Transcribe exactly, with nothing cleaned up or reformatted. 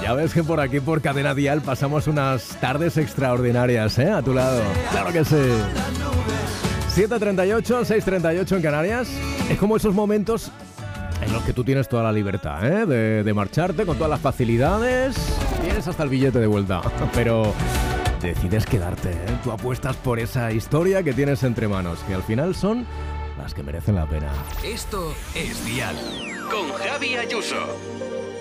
Ya ves que por aquí, por Cadena Dial, pasamos unas tardes extraordinarias, ¿eh? A tu lado. Claro que sí. siete treinta y ocho, seis treinta y ocho en Canarias. Es como esos momentos en los que tú tienes toda la libertad, ¿eh? De, de marcharte con todas las facilidades. Tienes hasta el billete de vuelta. Pero decides quedarte, ¿eh? Tú apuestas por esa historia que tienes entre manos, que al final son las que merecen la pena. Esto es Dial con Javi Ayuso.